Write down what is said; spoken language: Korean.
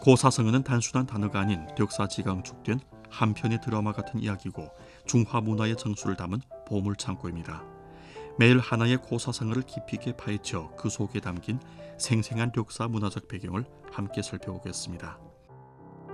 고사성어는 단순한 단어가 아닌 역사지가 응축된 한편의 드라마 같은 이야기고 중화 문화의 정수를 담은 보물창고입니다. 매일 하나의 고사성어를 깊이 있게 파헤쳐 그 속에 담긴 생생한 역사 문화적 배경을 함께 살펴보겠습니다.